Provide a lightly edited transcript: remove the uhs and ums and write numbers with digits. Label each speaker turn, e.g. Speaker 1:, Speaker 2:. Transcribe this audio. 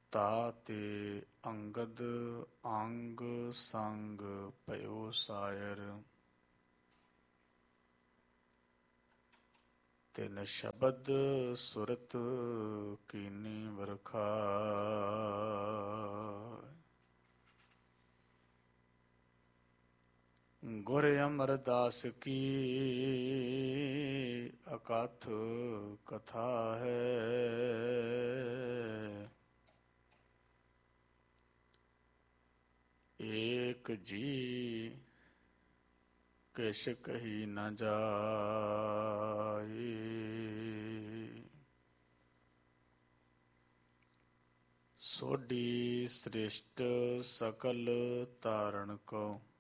Speaker 1: ਤਾਤੇ ਅੰਗਦ ਅੰਗ ਸੰਗ ਭਇਓ ਸਾਇਰ। ਤਿਨ ਸ਼ਬਦ ਸੁਰਤ ਕੀਨੀ ਵਰਖਾ। ਗੁਰ ਅਮਰਦਾਸ ਕੀ ਅਕਥ ਕਥਾ ਹੈ। ਏਕ ਜੀ ਕਿਛ ਕਹੀ ਨ ਜਾਏ। ਸੋਢੀ ਸ੍ਰਿਸ਼ਟ ਸਕਲ ਤਾਰਨ ਕੋ